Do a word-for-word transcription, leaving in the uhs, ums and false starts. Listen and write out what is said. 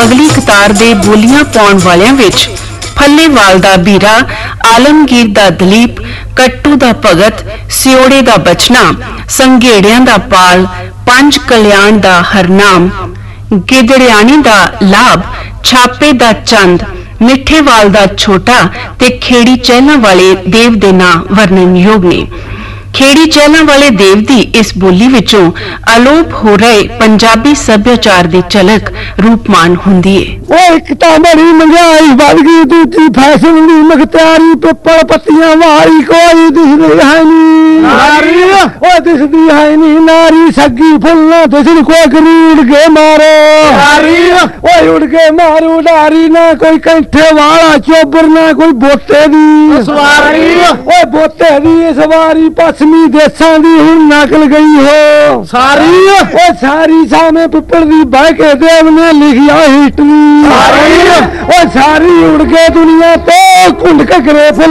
अगली कतार दे बोलियां पाउण वालियां विच फल्लेवाल दा बीरा, आलमगीर दा दलीप, कट्टू दा भगत, सियोड़े दा बचना, संघेड़ियां दा पाल, पंज कल्याण दा हरनाम, गिदड़ियाणी दा लाभ, छापे दा चंद, मिठेवाल दा छोटा ते खेड़ी चहलों वाले देव दे नां वर्णनयोग ने। खेड़ी चहलों वाले देव दी इस बोली विचों अलोप हो रहे पंजाबी सभ्याचार दी झलक रूपमान हुंदी है। एक तां बड़ी महंगाई बढ़ गई, दूजी फैशन दी मखत्यारी, पिपल पत्तियां वाली कोई दिसदी है नी नारी, ओ दिसदी है नी नारी, सगी फुल्ला दिसदी कोई गरीड़ के मारो नारी, ओ उड़ के मारू नारी, ना कोई कंठे वाला चोबर, ना कोई बोते दी सवारी, ओ बोते दी सवारी पश्चिमी देशां दी हुण नकल गई हो सारी, ओ सारी सामे पिपल दी बह के देव ने लिखिया हिस्ट्री सारी, ओ सारी उड़ के दुनिया तो कुंड के